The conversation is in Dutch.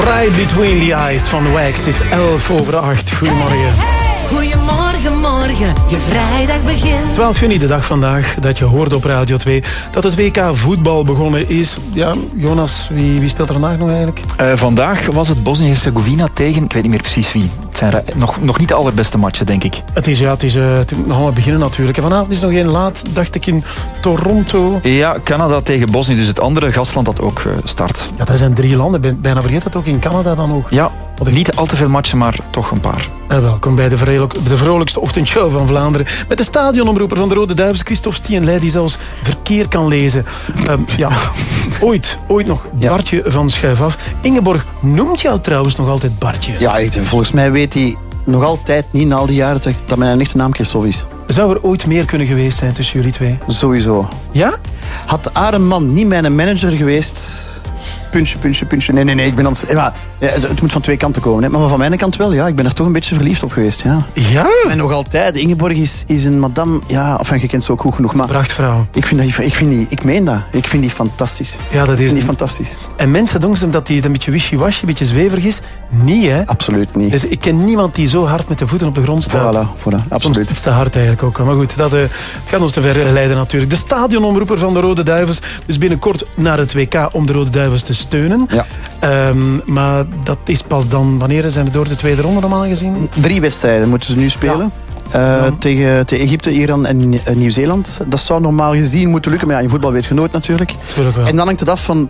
Right Between the Eyes van Wax. Het is 11:08. Goedemorgen. Goedemorgen, morgen, je vrijdag begint. 12 juni, de dag vandaag dat je hoorde op Radio 2 dat het WK voetbal begonnen is. Ja, Jonas, wie speelt er vandaag nog eigenlijk? Vandaag was het Bosnië-Herzegovina tegen, ik weet niet meer precies wie. Het zijn nog niet de allerbeste matchen, denk ik. Het is nog aan het beginnen natuurlijk. En vanavond is nog één laat, dacht ik, in Toronto. Ja, Canada tegen Bosnië, dus het andere gastland dat ook start. Ja, dat zijn 3 landen. Bijna vergeet dat ook in Canada dan ook. Ja, niet al te veel matchen, maar toch een paar. Welkom bij de vrolijkste ochtendshow van Vlaanderen. Met de stadionomroeper van de Rode Duivels, Christophe Stienley, die zelfs verkeer kan lezen. Ooit nog Bartje van Schuif af. Ingeborg noemt jou trouwens nog altijd Bartje. Ja, volgens mij weet hij nog altijd niet na al die jaren dat mijn echte naam Christophe is. Zou er ooit meer kunnen geweest zijn tussen jullie twee? Sowieso. Ja? Had Arenman niet mijn manager geweest... Puntje. Nee. Ik ben het moet van 2 kanten komen. Hè. Maar van mijn kant wel, ja. Ik ben er toch een beetje verliefd op geweest, ja. Ja? En nog altijd. Ingeborg is een madame... Ja, je kent ze ook goed genoeg, maar... Prachtvrouw. Ik vind die fantastisch. Ja, dat is... Ik vind die fantastisch. En mensen denken dat die een beetje wishy-washy, een beetje zweverig is. Niet, hè? Absoluut niet. Dus ik ken niemand die zo hard met de voeten op de grond staat. Voilà, absoluut. Soms iets te hard eigenlijk ook. Maar goed, dat gaat ons te ver leiden natuurlijk. De stadionomroeper van de Rode Duivels. Dus binnenkort naar het WK om de Rode Duivels te steunen. Ja. Maar dat is pas dan... Wanneer zijn we door de tweede ronde normaal gezien? 3 wedstrijden moeten ze nu spelen. Ja. Tegen Egypte, Iran en Nieuw-Zeeland. Dat zou normaal gezien moeten lukken. Maar ja, in voetbal weet je nooit natuurlijk. Wel. En dan hangt het af van